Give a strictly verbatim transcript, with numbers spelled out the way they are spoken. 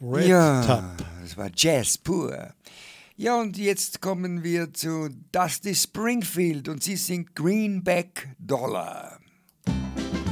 Red ja, Tub. das war Jazz pur. Ja, und jetzt kommen wir zu Dusty Springfield und sie singt Greenback Dollar.